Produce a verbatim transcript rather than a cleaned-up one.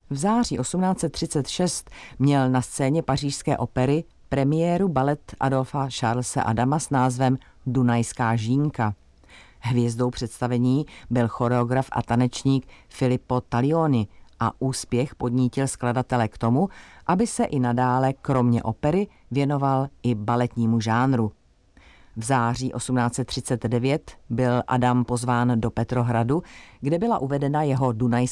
V září osmnáct set třicet šest měl na scéně pařížské opery premiéru balet Adolpha Charlese Adama s názvem Dunajská Žínka. Hvězdou představení byl choreograf a tanečník Filippo Taglioni a úspěch podnítil skladatele k tomu, aby se i nadále kromě opery věnoval i baletnímu žánru. V září osmnáct set třicet devět byl Adam pozván do Petrohradu, kde byla uvedena jeho Dunajská